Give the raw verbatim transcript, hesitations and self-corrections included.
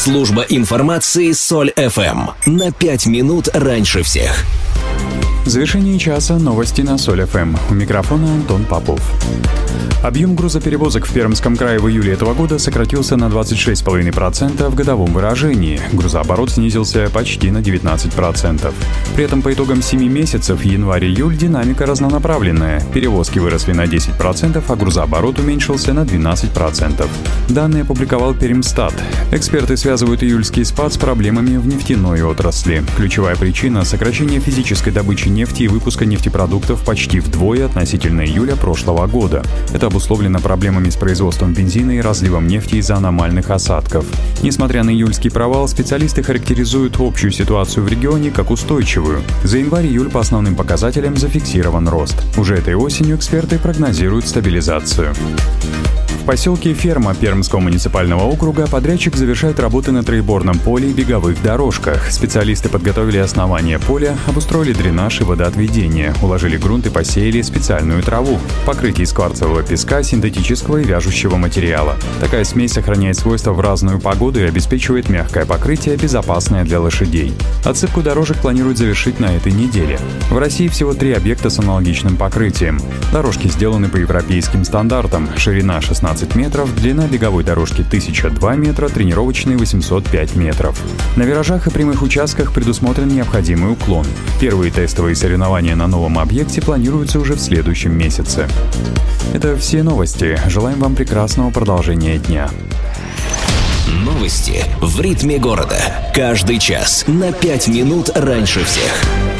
Служба информации Соль эф эм. На пять минут раньше всех. В завершении часа новости на Соль эф эм. У микрофона Антон Попов. Объем грузоперевозок в Пермском крае в июле этого года сократился на двадцать шесть целых пять десятых процента в годовом выражении. Грузооборот снизился почти на девятнадцать процентов. При этом по итогам семи месяцев январь-июль динамика разнонаправленная. Перевозки выросли на десять процентов, а грузооборот уменьшился на двенадцать процентов. Данные опубликовал Пермстат. Эксперты связывают июльский спад с проблемами в нефтяной отрасли. Ключевая причина – сокращение физической добычи нефти и выпуска нефтепродуктов почти вдвое относительно июля прошлого года. Это обусловлено проблемами с производством бензина и разливом нефти из-за аномальных осадков. Несмотря на июльский провал, специалисты характеризуют общую ситуацию в регионе как устойчивую. За январь-июль по основным показателям зафиксирован рост. Уже этой осенью эксперты прогнозируют стабилизацию. В поселке Ферма Пермского муниципального округа подрядчик завершает работы на троеборном поле и беговых дорожках. Специалисты подготовили основание поля, обустроили дренаж и водоотведение, уложили грунт и посеяли специальную траву. Покрытие из кварцевого песка, синтетического и вяжущего материала. Такая смесь сохраняет свойства в разную погоду и обеспечивает мягкое покрытие, безопасное для лошадей. Отсыпку дорожек планируют завершить на этой неделе. В России всего три объекта с аналогичным покрытием. Дорожки сделаны по европейским стандартам. Ширина шестнадцать метров, длина беговой дорожки тысяча два метра, тренировочной восемьсот пять метров. На виражах и прямых участках предусмотрен необходимый уклон. Первые тестовые соревнования на новом объекте планируются уже в следующем месяце. Это все новости. Желаем вам прекрасного продолжения дня. Новости в ритме города. Каждый час на пять минут раньше всех.